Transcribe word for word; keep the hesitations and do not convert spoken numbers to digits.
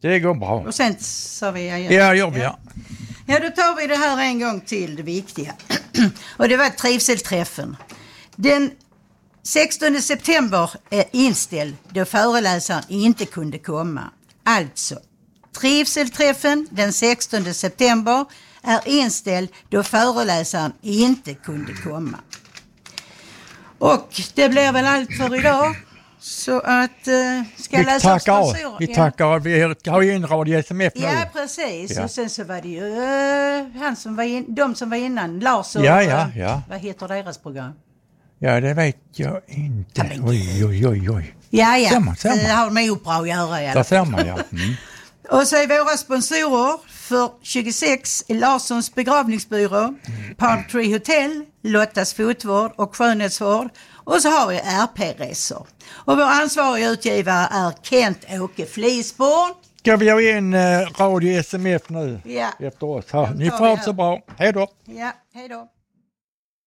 Det går bra. Och sen sa vi ja. Ja, gör vi ja. Ja, då tar vi det här en gång till, det viktiga. Och det var trivselträffen. Den sextonde september är inställd då föreläsaren inte kunde komma. Alltså, trivselträffen den sextonde september är inställd då föreläsaren inte kunde komma. Och det blir väl allt för idag. Så att uh, ska vi läsa tackar, vi tackar, ja. Vi har ju in Radio S M F nu. Ja, precis. Ja. Och sen så var det ju uh, han som var in, de som var innan, Lars och, ja, ja, ja. Uh, vad heter deras program? Ja, det vet jag inte. Ja, oj, oj, oj, oj. Ja, ja. Samma, samma. Det har med opera att göra. Där ser man, ja. Mm. Och så är våra sponsorer för tjugosex i Larssons begravningsbyrå, mm. Palm Tree Hotel, Lottas fotvård och skönhetsvård. Och så har vi R P-resor. Och vår ansvariga utgivare är Kent-Åke Flisborn. Ska vi ha in uh, Radio S M F nu? Ja. Efter oss här. Ni får ha det så bra. Hej då. Ja, hej då.